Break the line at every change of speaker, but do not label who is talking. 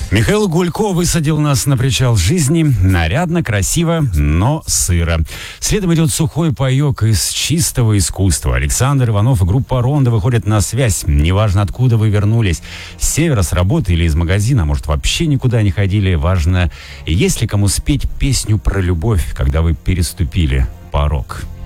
Михаил Гулько высадил нас на причал жизни. Нарядно, красиво, но сыро. Следом идет сухой паёк из чистого искусства. Александр Иванов и группа «Рондо» выходят на связь. Неважно, откуда вы вернулись. С севера, с работы или из магазина. Может, вообще никуда не ходили. Важно, есть ли кому спеть песню про любовь, когда вы переступили порог.